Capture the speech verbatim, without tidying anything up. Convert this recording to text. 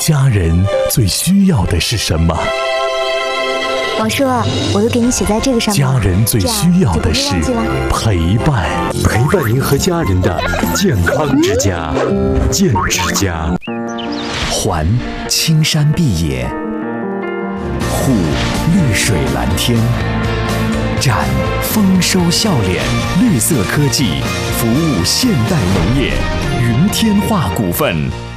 家人最需要的是什么？ 王叔，我都给你写在这个上面。 家人最需要的是陪伴， 陪伴您和家人的健康之家，健之家。 环青山碧野，护绿水蓝天，展丰收笑脸，绿色科技服务现代农业，云天化股份。